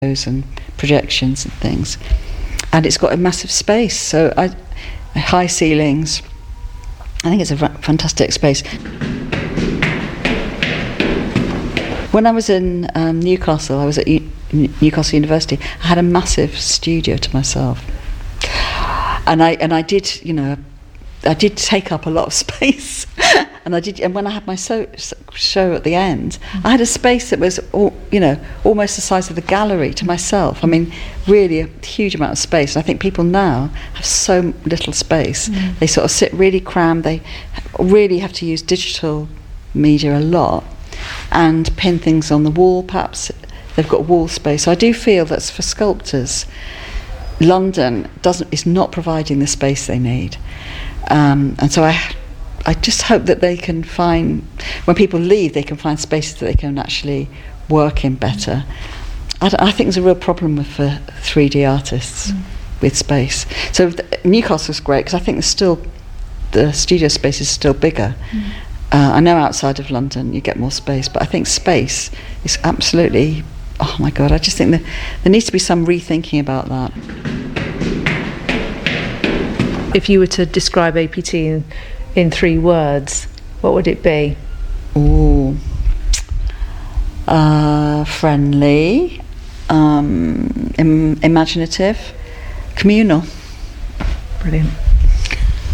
and projections and things. And it's got a massive space, so high ceilings. I think it's a fantastic space. When I was in Newcastle, I was at Newcastle University. I had a massive studio to myself, and I did, I did take up a lot of space. And when I had my show at the end, I had a space that was, almost the size of the gallery to myself. I mean, really a huge amount of space. And I think people now have so little space. They sort of sit really crammed. They really have to use digital media a lot and pin things on the wall. Perhaps they've got wall space. So I do feel that for sculptors, London is not providing the space they need. And so I just hope that they can find, when people leave, they can find spaces that they can actually work in better. I think there's a real problem with 3D artists with space. So Newcastle's great because I think the studio space is still bigger. I know outside of London you get more space, but I think space is absolutely, oh my God, I just think that there needs to be some rethinking about that. If you were to describe APT in 3 words, what would it be? Friendly, imaginative, communal. Brilliant.